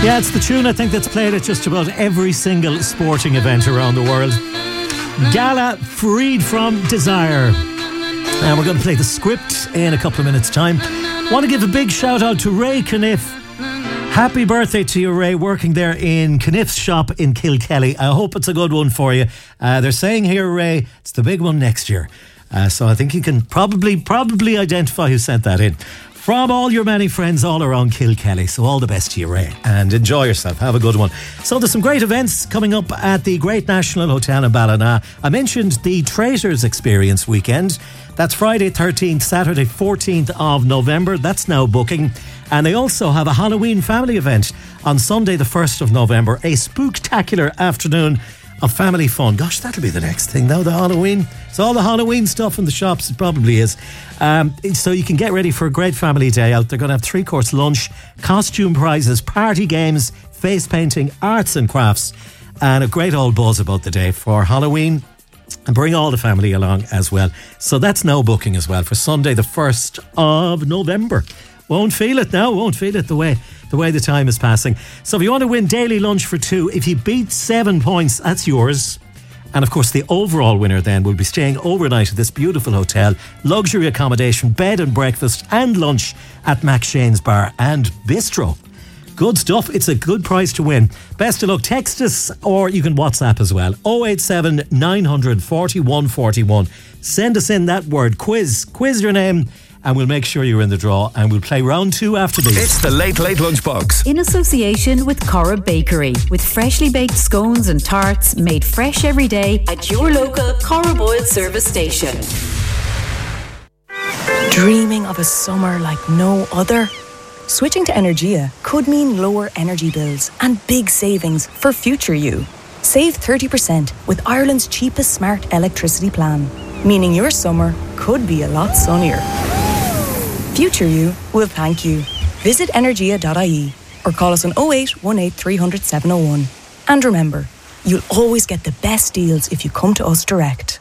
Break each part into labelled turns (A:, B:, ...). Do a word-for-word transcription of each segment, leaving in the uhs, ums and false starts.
A: Yeah, it's the tune I think that's played at just about every single sporting event around the world. Gala, Freed from Desire. And we're going to play the script in a couple of minutes' time. Want to give a big shout out to Ray Caniff. Happy birthday to you, Ray, working there in Caniff's shop in Kilkelly. I hope it's a good one for you. Uh, they're saying here, Ray, it's the big one next year. Uh, so I think you can probably, probably identify who sent that in. From all your many friends all around Kilkelly. So all the best to you, Ray. And enjoy yourself. Have a good one. So there's some great events coming up at the Great National Hotel in Ballina. I mentioned the Traitors Experience weekend. That's Friday thirteenth, Saturday fourteenth of November. That's now booking. And they also have a Halloween family event on Sunday the first of November. A spooktacular afternoon of family fun. Gosh, that'll be the next thing now, the Halloween. So all the Halloween stuff in the shops, it probably is. Um, so you can get ready for a great family day out. They're going to have three-course lunch, costume prizes, party games, face painting, arts and crafts, and a great old buzz about the day for Halloween. And bring all the family along as well. So that's now booking as well for Sunday the first of November. Won't feel it now, won't feel it the way the way the time is passing. So if you want to win daily lunch for two, if you beat seven points, that's yours. And of course the overall winner then will be staying overnight at this beautiful hotel, luxury accommodation, bed and breakfast and lunch at Mac Shane's Bar and Bistro. Good stuff. It's a good prize to win. Best of luck. Text us or you can WhatsApp as well. oh eight seven, nine hundred, forty-one forty-one. Send us in that word quiz. Quiz your name and we'll make sure you're in the draw and we'll play round two after this.
B: It's the Late Late Lunchbox.
C: In association with Corrib Bakery, with freshly baked scones and tarts made fresh every day at your local Corrib Oil service station.
D: Dreaming of a summer like no other? Switching to Energia could mean lower energy bills and big savings for future you. Save thirty percent with Ireland's cheapest smart electricity plan, meaning your summer could be a lot sunnier. Future you will thank you. Visit energia dot I E or call us on oh eight one eight, three hundred, seven oh one. And remember, you'll always get the best deals if you come to us direct.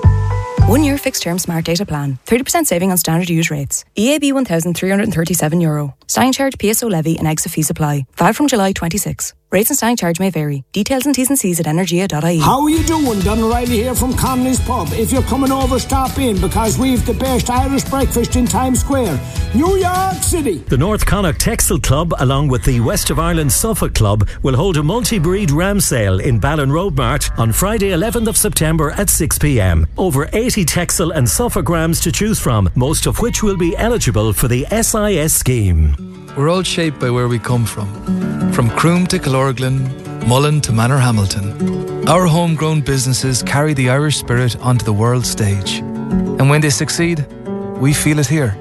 D: One year fixed term smart data plan. thirty percent saving on standard use rates. E A B one thousand three hundred thirty-seven euro. Standing charge, P S O levy and exit fees apply. Valid from July twenty-sixth. Rates and standing charge may vary. Details and T's and C's at energia dot I E.
E: How are you doing? Don O'Reilly here from Connolly's Pub. If you're coming over, stop in because we've the best Irish breakfast in Times Square, New York City.
A: The North Connacht Textile Club, along with the West of Ireland Suffolk Club, will hold a multi-breed ram sale in Ballon Road Mart on Friday eleventh of September at six p.m. Over eighty Texel and Suffolk rams to choose from, most of which will be eligible for the S I S scheme.
F: We're all shaped by where we come from. From Croom to Killorglin, Mullen to Manorhamilton. Our homegrown businesses carry the Irish spirit onto the world stage. And when they succeed, we feel it here.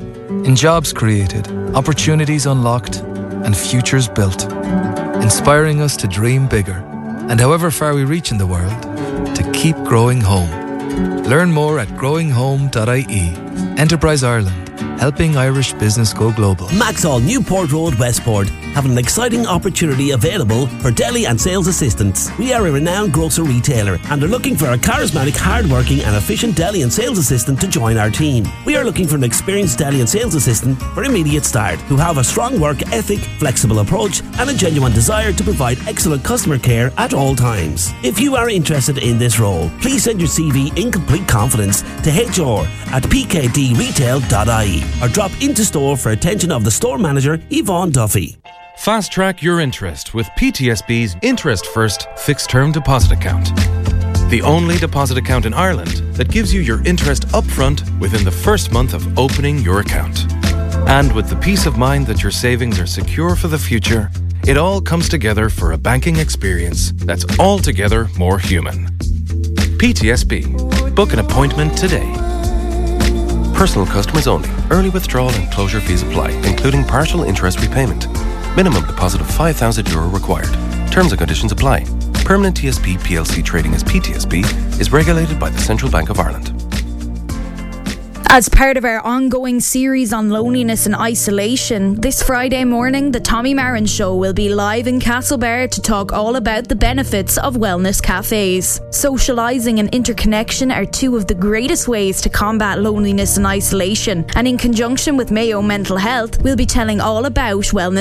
F: In jobs created, opportunities unlocked, and futures built. Inspiring us to dream bigger. And however far we reach in the world, to keep growing home. Learn more at growing home dot I E. Enterprise Ireland. Helping Irish business go global.
G: Maxall Newport Road, Westport have an exciting opportunity available for deli and sales assistants. We are a renowned grocer retailer and are looking for a charismatic, hard-working and efficient deli and sales assistant to join our team. We are looking for an experienced deli and sales assistant for immediate start who have a strong work ethic, flexible approach and a genuine desire to provide excellent customer care at all times. If you are interested in this role, please send your C V in complete confidence to H R at p k d retail dot I E or drop into store for attention of the store manager, Yvonne Duffy.
H: Fast track your interest with P T S B's Interest First Fixed Term Deposit Account. The only deposit account in Ireland that gives you your interest upfront within the first month of opening your account. And with the peace of mind that your savings are secure for the future, it all comes together for a banking experience that's altogether more human. P T S B. Book an appointment today.
I: Personal customers only. Early withdrawal and closure fees apply, including partial interest repayment. Minimum deposit of five thousand euro required. Terms and conditions apply. Permanent T S B P L C trading as P T S B is regulated by the Central Bank of Ireland.
J: As part of our ongoing series on loneliness and isolation, this Friday morning, the Tommy Marin Show will be live in Castlebar to talk all about the benefits of wellness cafes. Socialising and interconnection are two of the greatest ways to combat loneliness and isolation, and in conjunction with Mayo Mental Health, we'll be telling all about wellness